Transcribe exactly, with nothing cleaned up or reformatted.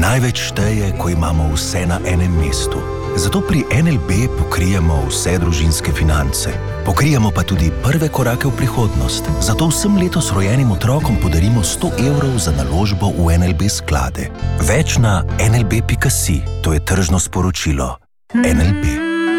Največ šteje, ko imamo vse na enem mestu. Zato pri en el be pokrijemo vse družinske finance. Pokrijemo pa tudi prve korake v prihodnost. Zato vsem letos rojenim otrokom podarimo sto evrov za naložbo v en el be sklade. Več na en el be pika si. To je tržno sporočilo. en el be.